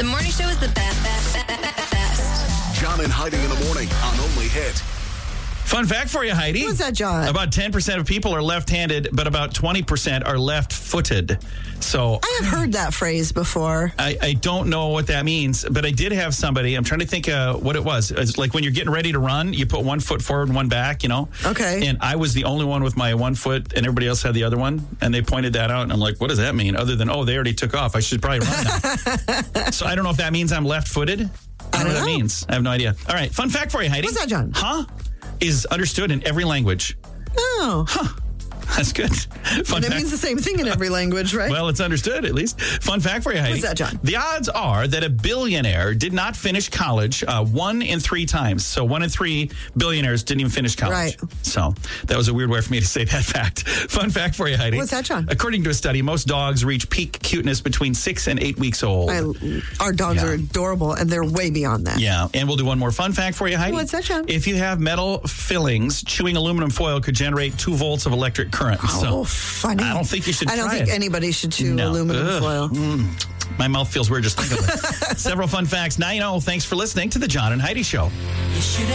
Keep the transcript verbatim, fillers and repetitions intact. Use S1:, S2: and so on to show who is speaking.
S1: The morning show is the best. best, best, best.
S2: John and Heidi in the morning on Only Hit.
S3: Fun fact for you, Heidi.
S4: What's that, John?
S3: About ten percent of people are left-handed, but about twenty percent are left-footed. So
S4: I have heard that phrase before.
S3: I, I don't know what that means, but I did have somebody, I'm trying to think uh, what it was. It's like when you're getting ready to run, you put one foot forward and one back, you know?
S4: Okay.
S3: And I was the only one with my one foot, and everybody else had the other one. And they pointed that out, and I'm like, what does that mean? Other than, oh, they already took off. I should probably run now. So I don't know if that means I'm left-footed. I don't,
S4: I don't
S3: know what
S4: know.
S3: that means. I have no idea. All right, fun fact for you, Heidi.
S4: What's that, John?
S3: Huh? Is understood in every language.
S4: Oh.
S3: Huh. That's good. Fun
S4: And it
S3: fact.
S4: means the same thing in every language, right?
S3: Well, it's understood at least. Fun fact for you, Heidi.
S4: What's that, John?
S3: The odds are that a billionaire did not finish college uh, one in three times. So one in three billionaires didn't even finish college.
S4: Right.
S3: So that was a weird way for me to say that fact. Fun fact for you, Heidi.
S4: What's that, John?
S3: According to a study, most dogs reach peak cuteness between six and eight weeks old.
S4: I, our dogs
S3: Yeah.
S4: are adorable, and they're way beyond that.
S3: Yeah, and we'll do one more fun fact for you, Heidi.
S4: What's that, John?
S3: If you have metal fillings, chewing aluminum foil could generate two volts of electric current.
S4: Oh,
S3: So
S4: funny.
S3: I don't think you should
S4: I don't
S3: try
S4: think
S3: it.
S4: anybody should chew
S3: No.
S4: aluminum
S3: Ugh.
S4: foil.
S3: Mm. My mouth feels weird just thinking of it. Several fun facts. Now you know. Thanks for listening to the John and Heidi Show.